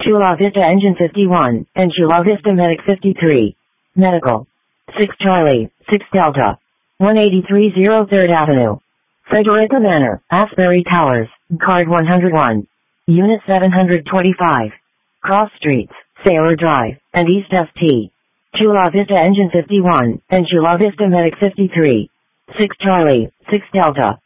Chula Vista Engine 51, and Chula Vista Medic 53. Medical. 6 Charlie, 6 Delta. 183 3rd Avenue. Frederica Manor, Asbury Towers, Card 101. Unit 725. Cross Streets, Sailor Drive, and East St. Chula Vista Engine 51, and Chula Vista Medic 53. 6 Charlie, 6 Delta.